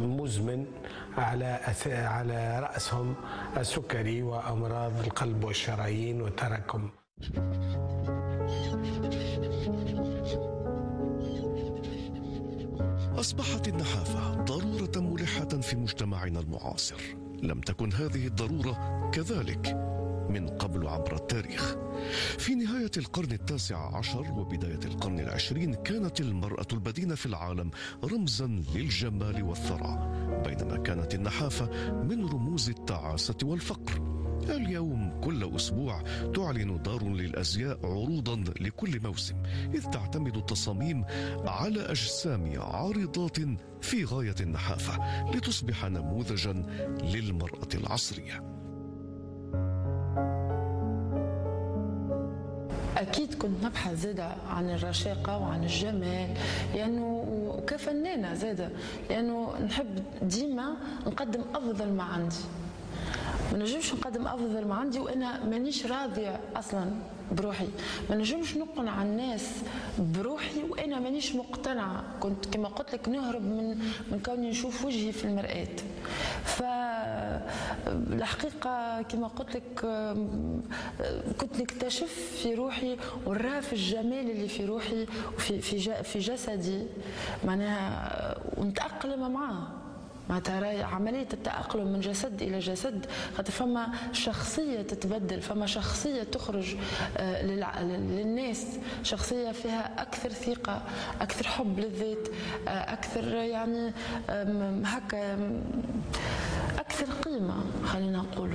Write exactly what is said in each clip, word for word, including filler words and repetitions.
مزمن على على رأسهم السكري وأمراض القلب والشرايين والتراكم. أصبحت النحافة ضرورة ملحة في مجتمعنا المعاصر. لم تكن هذه الضرورة كذلك من قبل عبر التاريخ. في نهاية القرن التاسع عشر وبداية القرن العشرين كانت المرأة البدينة في العالم رمزا للجمال والثراء، بينما كانت النحافة من رموز التعاسة والفقر. اليوم كل أسبوع تعلن دار للأزياء عروضا لكل موسم، إذ تعتمد التصاميم على أجسام عارضات في غاية النحافة لتصبح نموذجا للمرأة العصرية. أكيد كنت نبحث زادة عن الرشاقة وعن الجمال، لأنه كفنانة زادة، لأنه نحب ديما نقدم أفضل ما عندي. ما نجمش نقدم افضل ما عندي وانا مانيش راضيه اصلا بروحي. ما نجمش نقنع الناس بروحي وانا مانيش مقتنعه. كنت كما قلت لك نهرب من من كوني نشوف وجهي في المرآة. فالحقيقه كما قلت لك كنت نكتشف في روحي ونرى في الجمال اللي في روحي وفي في في جسدي معناها ونتأقلم معاه. معناتها عملية التأقلم من جسد إلى جسد، خاطر فما شخصية تتبدل، فما شخصية تخرج للناس، شخصية فيها أكثر ثقة، أكثر حب للذات، أكثر يعني هكا أكثر قيمة خلينا نقولوا.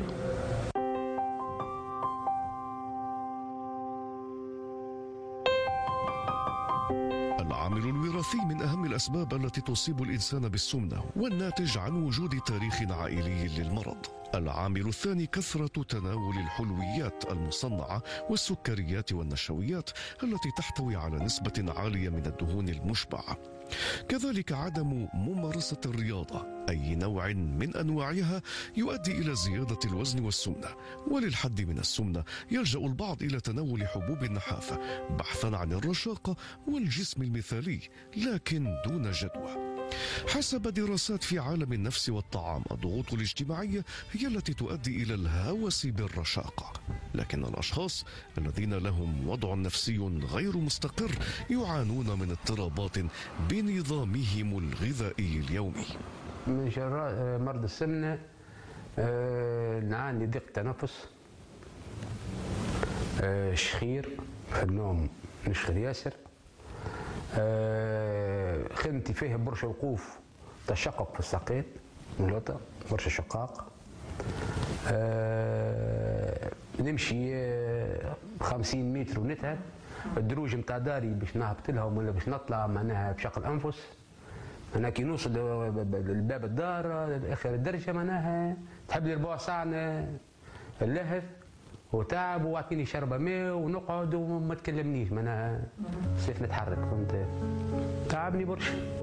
العامل الوراثي من أهم الأسباب التي تصيب الإنسان بالسمنة، والناتج عن وجود تاريخ عائلي للمرض. العامل الثاني كثرة تناول الحلويات المصنعة والسكريات والنشويات التي تحتوي على نسبة عالية من الدهون المشبعة. كذلك عدم ممارسة الرياضة أي نوع من أنواعها يؤدي إلى زيادة الوزن والسمنة. وللحد من السمنة يلجأ البعض إلى تناول حبوب النحافة بحثا عن الرشاقة والجسم المثالي، لكن دون جدوى. حسب دراسات في عالم النفس والطعام، الضغوط الاجتماعية هي التي تؤدي إلى الهوس بالرشاقة، لكن الأشخاص الذين لهم وضع نفسي غير مستقر يعانون من اضطرابات بنظامهم الغذائي اليومي. من جراء مرض السمنة نعاني ضيق تنفس، شخير في النوم، نشخر ياسر، خدمتي فيه برشا وقوف، تشقق في الساقين ملوطة، برشا شقاق. أه نمشي خمسين متر ونتعب. الدروج نتاع داري باش نهبط لهم ولا باش نطلع معناها بشق الانفس. انا كي نوصل لباب الدار اخر الدرجه معناها تحب لي ربع ساعه اللهث وتعب واعطيني شربه ماء ونقعد وما تكلمنيش معناها سيف نتحرك. فهمت؟ تعبني برشا.